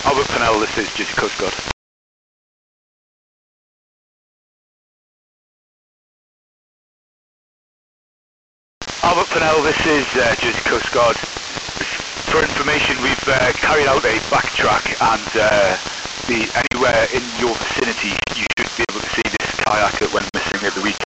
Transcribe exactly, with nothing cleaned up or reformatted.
Albert Pennell, this is Duty Coast Guard. Albert Pennell, this is uh, Duty Coast Guard. For information, we've uh, carried out a backtrack, and uh, the, anywhere in your vicinity you should be able to see this kayaker when missing at the weekend.